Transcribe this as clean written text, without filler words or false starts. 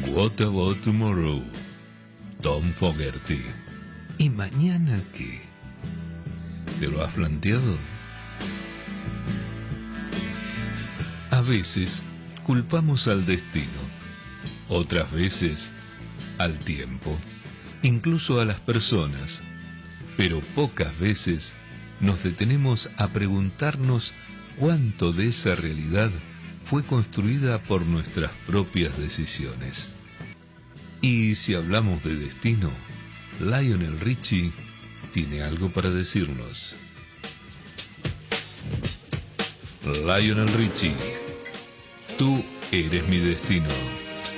What about tomorrow? Tom Fogerty. ¿Y mañana qué? ¿Te lo has planteado? A veces culpamos al destino, otras veces al tiempo, incluso a las personas, pero pocas veces nos detenemos a preguntarnos cuánto de esa realidad fue construida por nuestras propias decisiones. Y si hablamos de destino, Lionel Richie tiene algo para decirnos. Lionel Richie, tú eres mi destino.